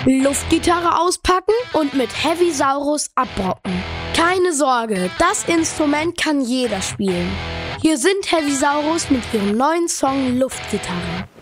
Luftgitarre auspacken und mit Heavisaurus abbrocken. Keine Sorge, das Instrument kann jeder spielen. Hier sind Heavisaurus mit ihrem neuen Song Luftgitarre.